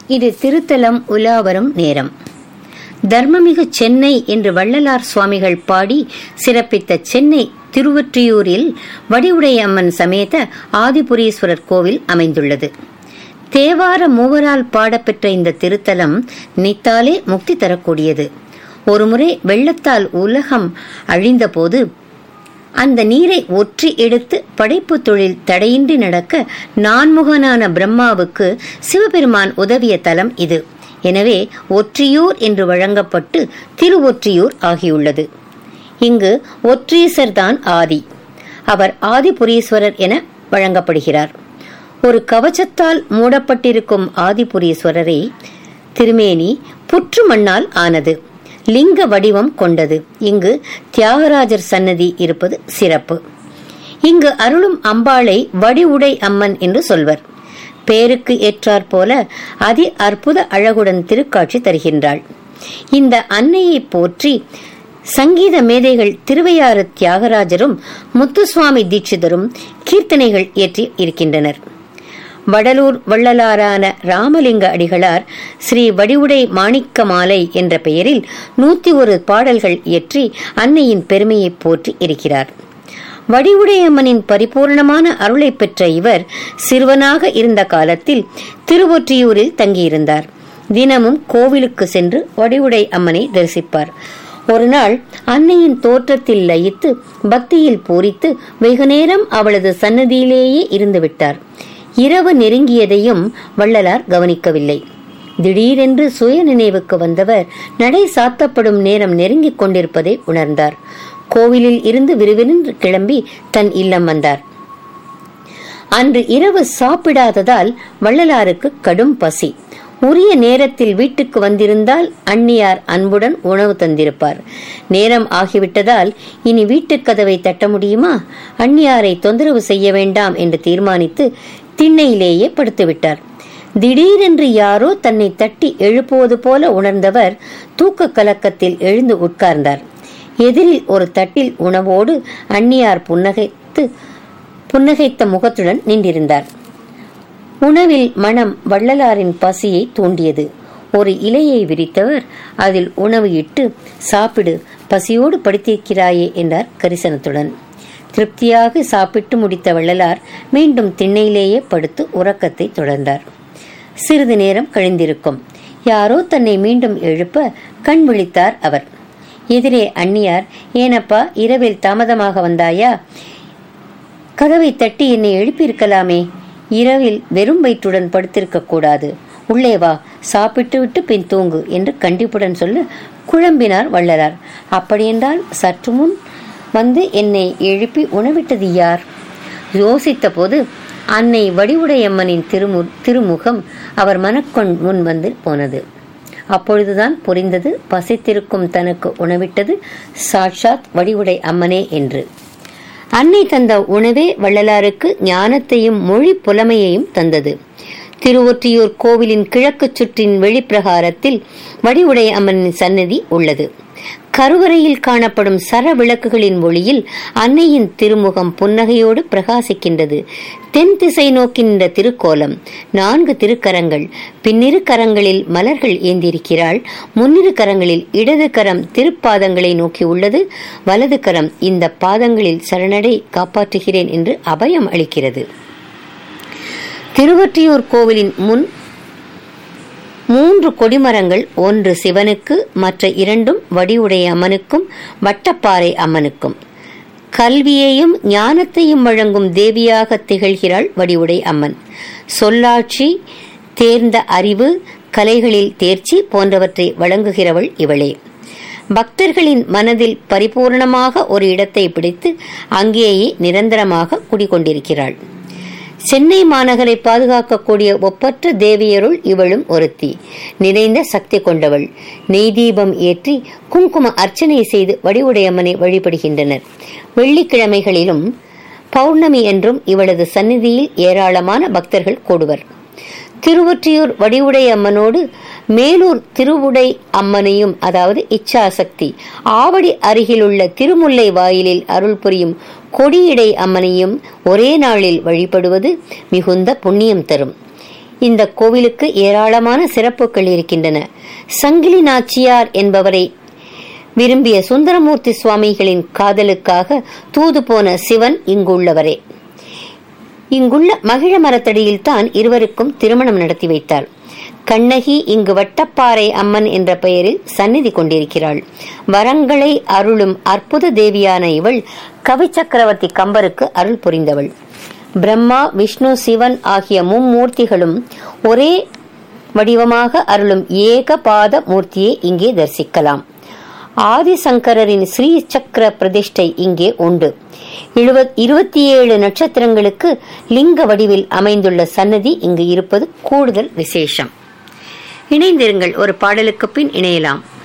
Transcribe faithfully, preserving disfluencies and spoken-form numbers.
இது திருத்தலம் உலாவரும் நேரம். தர்மமிகு சென்னை என்று வள்ளலார் சுவாமிகள் பாடி சிறப்பித்த சென்னை திருவொற்றியூரில் வடிவுடையம்மன் சமேத ஆதிபுரீஸ்வரர் கோவில் அமைந்துள்ளது. தேவார மூவரால் பாடப்பெற்ற இந்த திருத்தலம் நினைத்தாலே முக்தி தரக்கூடியது. ஒருமுறை வெள்ளத்தால் உலகம் அழிந்தபோது அந்த நீரை ஒற்றி எடுத்து படைப்பு தொழில் தடையின்றி நடக்க நான்முகனான பிரம்மாவுக்கு சிவபெருமான் உதவிய தலம் இது. எனவே ஒற்றியூர் என்று வழங்கப்பட்டு திருவொற்றியூர் ஆகியுள்ளது. இங்கு ஒற்றீசர் தான் ஆதி. அவர் ஆதிபுரீஸ்வரர் என வழங்கப்படுகிறார். ஒரு கவச்சத்தால் மூடப்பட்டிருக்கும் ஆதிபுரீஸ்வரரை திருமேனி புற்று மண்ணால் ஆனது. லிங்க வடிவம் கொண்டது. இங்கு தியாகராஜர் சன்னதி இருப்பது சிறப்பு. இங்கு அருளும் அம்பாளை வடிவுடை அம்மன் என்று சொல்வர். பேருக்கு ஏற்றாற் போல அதி அற்புத அழகுடன் திருக்காட்சி தருகின்றாள். இந்த அன்னையை போற்றி சங்கீத மேதைகள் திருவையாறு தியாகராஜரும் முத்துசுவாமி தீட்சிதரும் கீர்த்தனைகள் இயற்றி இருக்கின்றனர். வடலூர் வள்ளலாரான ராமலிங்க அடிகளார் ஸ்ரீ வடிவுடை மாணிக்க மாலை என்ற பெயரில் நூத்தி ஒரு பாடல்கள் இயற்றி அன்னையின் பெருமையை போற்றி இருக்கிறார். வடிவுடையம்மனின் பரிபூர்ணமான அருளை பெற்ற இவர் சிறுவனாக இருந்த காலத்தில் திருவொற்றியூரில் தங்கியிருந்தார். தினமும் கோவிலுக்கு சென்று வடிவுடை அம்மனை தரிசிப்பார். ஒரு நாள் அன்னையின் தோற்றத்தில் லயித்து பக்தியில் பூரித்து வெகு நேரம் அவளது சன்னதியிலேயே இருந்து விட்டார். இரவு நெருங்கியதையும் வள்ளலார் கவனிக்கவில்லை. திடீரென்று சுய நினைவுக்கு வந்தவர் நடை சாத்தப்படும் நேரம் நெருங்கிக் கொண்டிருப்பதை உணர்ந்தார். கோவிலில் இருந்து விறுவிறுன்று கிளம்பி தன் இல்லம் வந்தார். அன்று இரவு சாப்பிடாததால் வள்ளலாருக்கு கடும் பசி. உரிய நேரத்தில் வீட்டுக்கு வந்திருந்தால் அண்ணியார் அன்புடன் உணவு தந்திருப்பார். நேரம் ஆகிவிட்டதால் இனி வீட்டுக் கதவை தட்ட முடியுமா? அண்ணியாரை தொந்தரவு செய்ய வேண்டாம் என்று தீர்மானித்து திண்ணையிலேயே படுத்துவிட்டார். திடீரென்று யாரோ தன்னை தட்டி எழுப்புவது போல உணர்ந்தவர் தூக்க கலக்கத்தில் எழுந்து உட்கார்ந்தார். எதிரில் ஒரு தட்டில் உணவோடு அண்ணியார் புன்னகைத்து புன்னகைத்த முகத்துடன் நின்றிருந்தார். உணவில் மனம் வள்ளலாரின் பசியை தூண்டியது. ஒரு இலையை விரித்தவர் அதில் உணவு இட்டு, சாப்பிடு, பசியோடு படுத்திருக்கிறாயே என்றார் கரிசனத்துடன். திருப்தியாக சாப்பிட்டு முடித்த வள்ளலார் மீண்டும் திண்ணையிலேயே படுத்து உறக்கத்தை தொடர்ந்தார். சிறிது நேரம் கழிந்திருக்கும். யாரோ தன்னை மீண்டும் எழுப்ப கண் விழித்தார் அவர். எதிரே அண்ணியார், ஏனப்பா இரவில் தாமதமாக வந்தாயா? கதவை தட்டி என்னை எழுப்பியிருக்கலாமே. இரவில் வெறும் வயிற்றுடன் படுத்திருக்க கூடாது. உள்ளே வா, சாப்பிட்டு விட்டு பின் தூங்கு என்று கண்டிப்புடன் சொல்ல குழம்பினார் வள்ளலார். அப்படியென்றால் சற்று முன் வந்து என்னை எழுப்பி உணவிட்டது யார்? யோசித்த போது அன்னை வடிவுடையம்மனின் திருமு திருமுகம் அவர் மனக்கொண் முன் வந்து போனது. அப்பொழுதுதான் புரிந்தது, பசித்திருக்கும் தனக்கு உணவிட்டது சாட்சாத் வடிவுடை அம்மனே என்று. அன்னை தந்த உணவே வள்ளலாருக்கு ஞானத்தையும் மொழி புலமையையும் தந்தது. திருவொற்றியூர் கோவிலின் கிழக்கு சுற்றின் வெளிப்பிரகாரத்தில் வடிவுடை அம்மனின் சன்னதி உள்ளது. கருவறையில் காணப்படும் சர விளக்குகளின் ஒளியில் அன்னையின் திருமுகம் புன்னகையோடு பிரகாசிக்கின்றது. தென் திசை நோக்கி நின்ற திருக்கோலம், நான்கு திருக்கரங்கள், பின்னிரு கரங்களில் மலர்கள் ஏந்திருக்கிறாள். முன்னிரு கரங்களில் இடது கரம் திருப்பாதங்களை நோக்கி உள்ளது. வலது கரம் இந்த பாதங்களில் சரணடை காப்பாற்றுகிறேன் என்று அபயம் அளிக்கிறது. திருவொற்றியூர் கோவிலின் முன் மூன்று கொடிமரங்கள், ஒன்று சிவனுக்கு, மற்ற இரண்டும் வடிவுடை அம்மனுக்கும் வட்டப்பாறை அம்மனுக்கும். கல்வியையும் ஞானத்தையும் வழங்கும் தேவியாக திகழ்கிறாள் வடிவுடை அம்மன். சொல்லாட்சி, தேர்ந்த அறிவு, கலைகளில் தேர்ச்சி போன்றவற்றை வழங்குகிறவள் இவளே. பக்தர்களின் மனதில் பரிபூர்ணமாக ஒரு இடத்தை பிடித்து அங்கேயே நிரந்தரமாக குடிகொண்டிருக்கிறாள். சென்னை மாநகரை பாதுகாக்கக்கூடிய ஒப்பற்ற தேவியருள் இவளும் ஒருத்தி. நிறைந்த சக்தி கொண்டவள். நெய் தீபம் ஏற்றி குங்கும அர்ச்சனை செய்து வடிவுடையம்மனை வழிபடுகின்றனர். வெள்ளிக்கிழமைகளிலும் பௌர்ணமி என்றும் இவளது சந்நிதியில் ஏராளமான பக்தர்கள் கூடுவர். திருவொற்றியூர் வடிவுடை அம்மனோடு மேலூர் திருவுடை அம்மனையும், அதாவது இச்சாசக்தி, ஆவடி அருகிலுள்ள திருமுல்லை வாயிலில் அருள் புரியும் கொடியிடை அம்மனையும் ஒரே நாளில் வழிபடுவது மிகுந்த புண்ணியம் தரும். இந்த கோவிலுக்கு ஏராளமான சிறப்புகள் இருக்கின்றன. சங்கிலி நாச்சியார் என்பவரை விரும்பிய சுந்தரமூர்த்தி சுவாமிகளின் காதலுக்காக தூது போன சிவன் இங்குள்ளவரே. இங்குள்ள மகிழ மரத்தடியில் தான் இருவருக்கும் திருமணம் நடத்தி வைத்தார். கண்ணகி இங்கு வட்டப்பாறை அம்மன் என்ற பெயரில் சந்நிதி கொண்டிருக்கிறாள். வரங்களை அருளும் அற்புத தேவியான இவள் கவி சக்கரவர்த்தி கம்பருக்கு அருள் புரிந்தவள். பிரம்மா, விஷ்ணு, சிவன் ஆகிய மும்மூர்த்திகளும் ஒரே வடிவமாக அருளும் ஏக பாத மூர்த்தியை இங்கே தரிசிக்கலாம். ஆதிசங்கரின் ஸ்ரீ சக்கர பிரதிஷ்டை இங்கே உண்டு. இருபத்தி ஏழு நட்சத்திரங்களுக்கு லிங்க வடிவில் அமைந்துள்ள சன்னதி இங்கு இருப்பது கூடுதல் விசேஷம். இணைந்திருங்கள், ஒரு பாடலுக்கு பின் இணையலாம்.